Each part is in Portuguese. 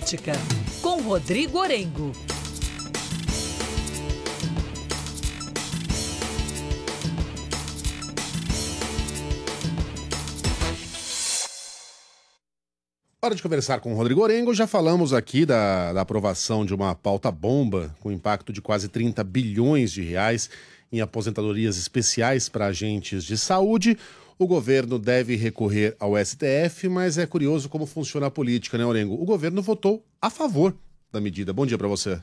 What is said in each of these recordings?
Política, com Rodrigo Orengo. Hora de conversar com o Rodrigo Orengo. Já falamos aqui da aprovação de uma pauta-bomba com impacto de quase 30 bilhões de reais em aposentadorias especiais para agentes de saúde. O governo deve recorrer ao STF, mas é curioso como funciona a política, né, Orengo? O governo votou a favor da medida. Bom dia para você.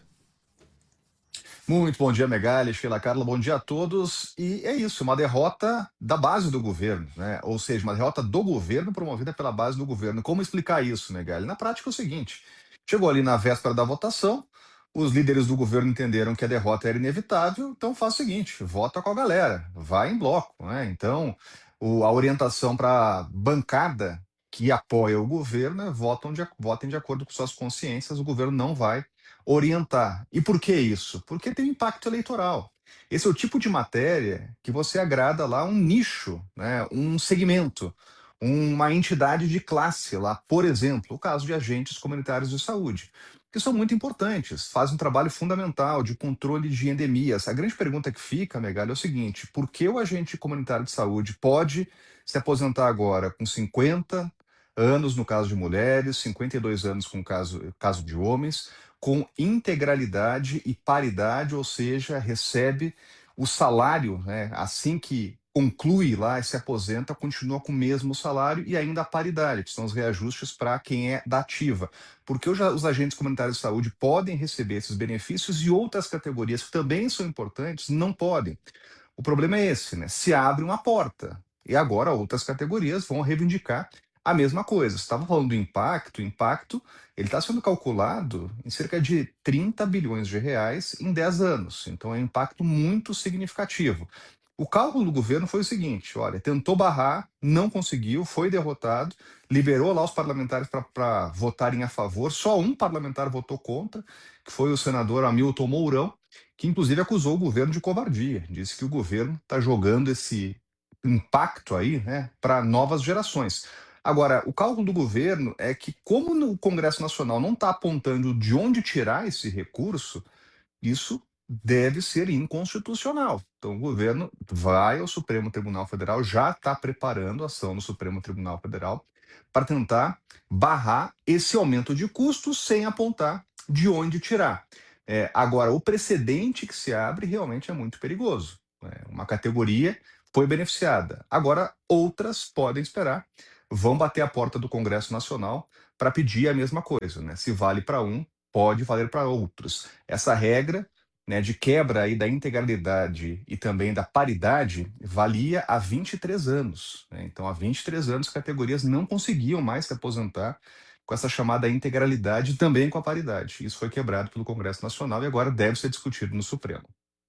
Muito bom dia, Megali, Sheila Carla, bom dia a todos. E é isso, uma derrota da base do governo, né? Ou seja, uma derrota do governo promovida pela base do governo. Como explicar isso, Megali? Na prática é o seguinte: chegou ali na véspera da votação, os líderes do governo entenderam que a derrota era inevitável, então faz o seguinte: vota com a galera, vai em bloco, né? Então, a orientação para a bancada que apoia o governo é votem de acordo com suas consciências, o governo não vai orientar. E por que isso? Porque tem um impacto eleitoral. Esse é o tipo de matéria que você agrada lá um nicho, né, um segmento, uma entidade de classe lá, por exemplo, o caso de agentes comunitários de saúde, que são muito importantes, fazem um trabalho fundamental de controle de endemias. A grande pergunta que fica, Megalho, é o seguinte: por que o agente comunitário de saúde pode se aposentar agora com 50 anos no caso de mulheres, 52 anos com caso de homens, com integralidade e paridade, ou seja, recebe o salário, né, assim que conclui lá e se aposenta, continua com o mesmo salário e ainda a paridade, que são os reajustes para quem é da ativa. Porque os agentes comunitários de saúde podem receber esses benefícios e outras categorias que também são importantes não podem. O problema é esse, né? Se abre uma porta e agora outras categorias vão reivindicar a mesma coisa. Você estava falando do impacto, o impacto ele está sendo calculado em cerca de 30 bilhões de reais em 10 anos. Então é um impacto muito significativo. O cálculo do governo foi o seguinte: olha, tentou barrar, não conseguiu, foi derrotado, liberou lá os parlamentares para votarem a favor, só um parlamentar votou contra, que foi o senador Hamilton Mourão, que inclusive acusou o governo de covardia, disse que o governo está jogando esse impacto aí, né, para novas gerações. Agora, o cálculo do governo é que, como o Congresso Nacional não está apontando de onde tirar esse recurso, isso deve ser inconstitucional. Então, o governo vai ao Supremo Tribunal Federal, já está preparando ação no Supremo Tribunal Federal para tentar barrar esse aumento de custos sem apontar de onde tirar. Agora, o precedente que se abre realmente é muito perigoso, né? Uma categoria foi beneficiada. Agora, outras podem esperar, vão bater a porta do Congresso Nacional para pedir a mesma coisa, né? Se vale para um, pode valer para outros. Essa regra, né, de quebra aí da integralidade e também da paridade valia há 23 anos, né? Então, há 23 anos, categorias não conseguiam mais se aposentar com essa chamada integralidade e também com a paridade. Isso foi quebrado pelo Congresso Nacional e agora deve ser discutido no Supremo.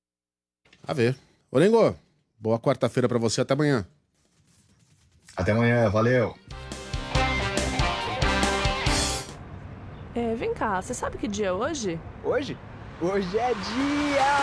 A ver. Orengo, boa quarta-feira para você. Até amanhã. Até amanhã, valeu! Vem cá, você sabe que dia é hoje? Hoje? Hoje é dia